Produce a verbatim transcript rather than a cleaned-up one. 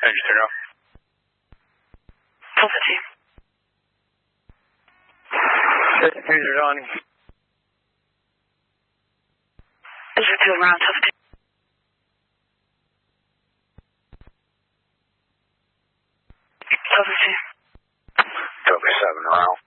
Engine zero. Delta two. Diffuser's on. Engine two around, Delta two. Delta two. Delta seven around.